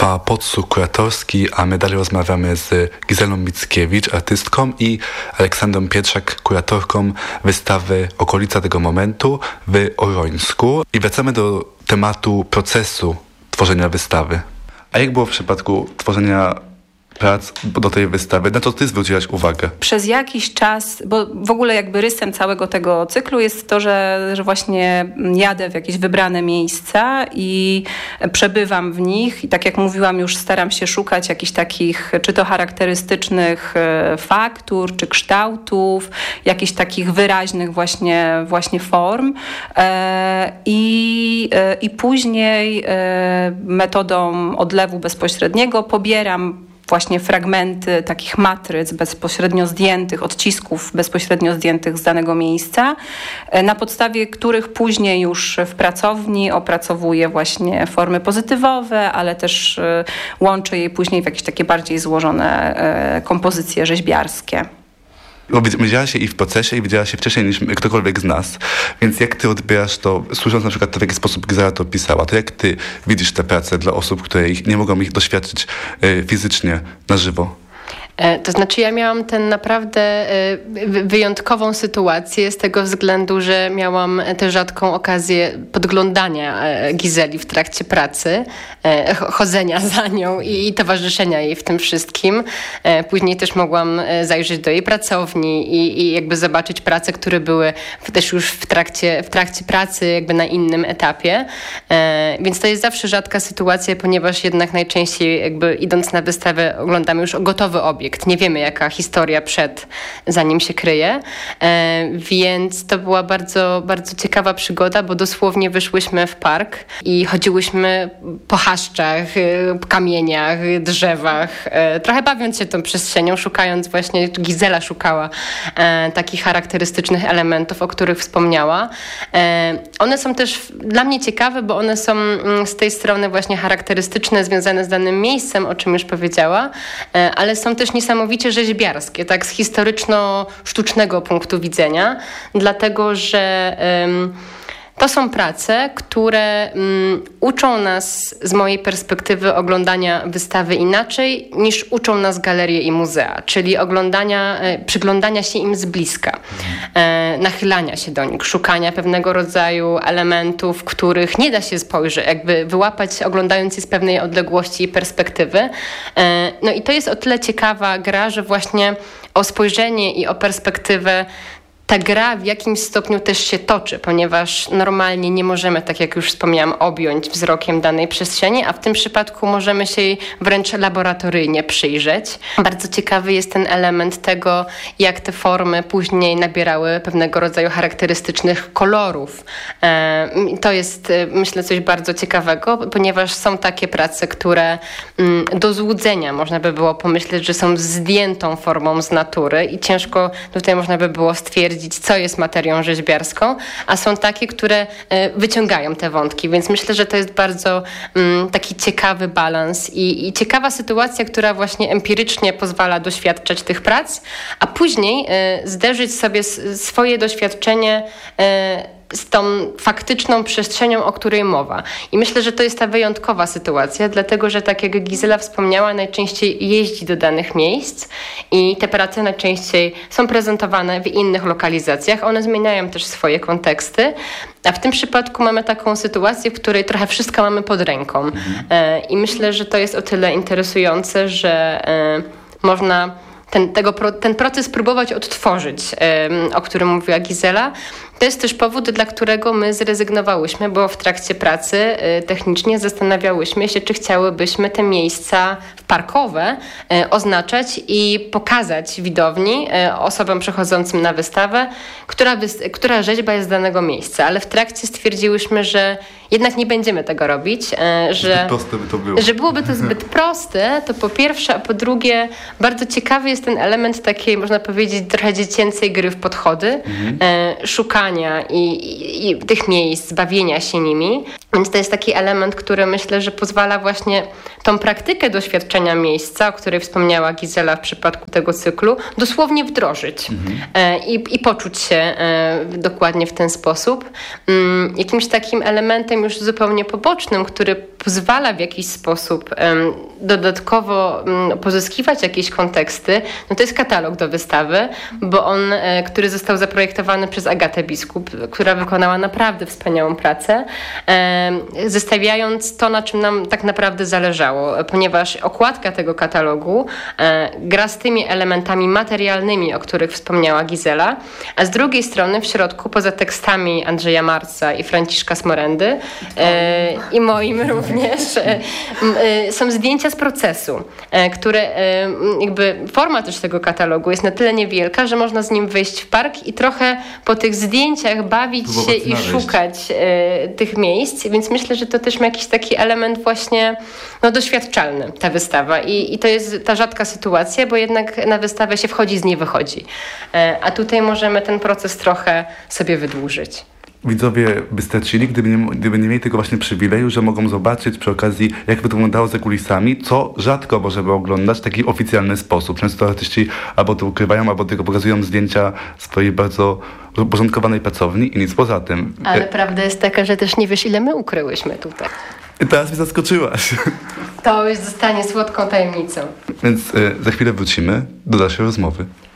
Trwa podsłuch kuratorski, a my dalej rozmawiamy z Gizelą Mickiewicz, artystką, i Aleksandrą Pietrzak, kuratorką wystawy Okolica tego momentu w Orońsku. I wracamy do tematu procesu tworzenia wystawy. A jak było w przypadku tworzenia prac do tej wystawy? Na co ty zwróciłaś uwagę? Przez jakiś czas, bo w ogóle jakby rysem całego tego cyklu jest to, że właśnie jadę w jakieś wybrane miejsca i przebywam w nich i tak jak mówiłam, już staram się szukać jakichś takich, czy to charakterystycznych faktur, czy kształtów, jakichś takich wyraźnych właśnie form i później metodą odlewu bezpośredniego pobieram właśnie fragmenty takich matryc bezpośrednio zdjętych, odcisków bezpośrednio zdjętych z danego miejsca, na podstawie których później już w pracowni opracowuję właśnie formy pozytywowe, ale też łączę je później w jakieś takie bardziej złożone kompozycje rzeźbiarskie. Bo widziała się i w procesie, i widziała się wcześniej niż ktokolwiek z nas. Więc jak ty odbierasz to, słysząc na przykład to, w jaki sposób Gizela to pisała, to jak ty widzisz te prace dla osób, które nie mogą ich doświadczyć fizycznie, na żywo? To znaczy ja miałam tę naprawdę wyjątkową sytuację z tego względu, że miałam tę rzadką okazję podglądania Gizeli w trakcie pracy, chodzenia za nią i towarzyszenia jej w tym wszystkim. Później też mogłam zajrzeć do jej pracowni i jakby zobaczyć prace, które były też już w trakcie pracy jakby na innym etapie. Więc to jest zawsze rzadka sytuacja, ponieważ jednak najczęściej jakby idąc na wystawę oglądamy już gotowy obiekt. Nie wiemy, jaka historia zanim się kryje, więc to była bardzo, bardzo ciekawa przygoda, bo dosłownie wyszłyśmy w park i chodziłyśmy po chaszczach, kamieniach, drzewach, trochę bawiąc się tą przestrzenią, szukając właśnie, Gizela szukała takich charakterystycznych elementów, o których wspomniała. One są też dla mnie ciekawe, bo one są z tej strony właśnie charakterystyczne, związane z danym miejscem, o czym już powiedziała, ale są też niesamowicie rzeźbiarskie, tak z historyczno-sztucznego punktu widzenia, dlatego że to są prace, które uczą nas z mojej perspektywy oglądania wystawy inaczej niż uczą nas galerie i muzea, czyli przyglądania się im z bliska, nachylania się do nich, szukania pewnego rodzaju elementów, których nie da się spojrzeć, jakby wyłapać oglądając je z pewnej odległości i perspektywy. No i to jest o tyle ciekawa gra, że właśnie o spojrzenie i o perspektywę ta gra w jakimś stopniu też się toczy, ponieważ normalnie nie możemy, tak jak już wspomniałam, objąć wzrokiem danej przestrzeni, a w tym przypadku możemy się jej wręcz laboratoryjnie przyjrzeć. Bardzo ciekawy jest ten element tego, jak te formy później nabierały pewnego rodzaju charakterystycznych kolorów. To jest, myślę, coś bardzo ciekawego, ponieważ są takie prace, które do złudzenia można by było pomyśleć, że są zdjętą formą z natury i ciężko tutaj można by było stwierdzić, co jest materią rzeźbiarską, a są takie, które wyciągają te wątki, więc myślę, że to jest bardzo taki ciekawy balans i ciekawa sytuacja, która właśnie empirycznie pozwala doświadczać tych prac, a później zderzyć sobie swoje doświadczenie z tą faktyczną przestrzenią, o której mowa. I myślę, że to jest ta wyjątkowa sytuacja, dlatego że tak jak Gizela wspomniała, najczęściej jeździ do danych miejsc i te prace najczęściej są prezentowane w innych lokalizacjach. One zmieniają też swoje konteksty, a w tym przypadku mamy taką sytuację, w której trochę wszystko mamy pod ręką. I myślę, że to jest o tyle interesujące, że można ten proces próbować odtworzyć, o którym mówiła Gizela. To jest też powód, dla którego my zrezygnowałyśmy, bo w trakcie pracy technicznie zastanawiałyśmy się, czy chciałybyśmy te miejsca parkowe oznaczać i pokazać widowni, osobom przechodzącym na wystawę, która rzeźba jest z danego miejsca. Ale w trakcie stwierdziłyśmy, że jednak nie będziemy tego robić, że byłoby to zbyt proste, to po pierwsze, a po drugie bardzo ciekawy jest ten element takiej, można powiedzieć, trochę dziecięcej gry w podchody, szukania i tych miejsc, bawienia się nimi. Więc to jest taki element, który myślę, że pozwala właśnie tą praktykę doświadczenia miejsca, o której wspomniała Gizela w przypadku tego cyklu, dosłownie wdrożyć i poczuć się dokładnie w ten sposób. Jakimś takim elementem już zupełnie pobocznym, który pozwala w jakiś sposób dodatkowo pozyskiwać jakieś konteksty, no to jest katalog do wystawy, bo on, który został zaprojektowany przez Agatę Biskup, która wykonała naprawdę wspaniałą pracę, zestawiając to, na czym nam tak naprawdę zależało, ponieważ okładka tego katalogu gra z tymi elementami materialnymi, o których wspomniała Gizela, a z drugiej strony w środku, poza tekstami Andrzeja Marca i Franciszka Smorendy i moim również, są zdjęcia z procesu, które jakby forma też tego katalogu jest na tyle niewielka, że można z nim wyjść w park i trochę po tych zdjęciach bawić się i szukać tych miejsc, więc myślę, że to też ma jakiś taki element właśnie doświadczalny, ta wystawa i to jest ta rzadka sytuacja, bo jednak na wystawę się wchodzi, z niej wychodzi, a tutaj możemy ten proces trochę sobie wydłużyć. Widzowie by stracili, gdyby nie mieli tego właśnie przywileju, że mogą zobaczyć przy okazji, jak wyglądało za kulisami, co rzadko możemy oglądać w taki oficjalny sposób. Często artyści albo to ukrywają, albo tylko pokazują zdjęcia swojej bardzo uporządkowanej pracowni i nic poza tym. Ale prawda jest taka, że też nie wiesz, ile my ukryłyśmy tutaj. I teraz mnie zaskoczyłaś. To już zostanie słodką tajemnicą. Więc za chwilę wrócimy do dalszej rozmowy.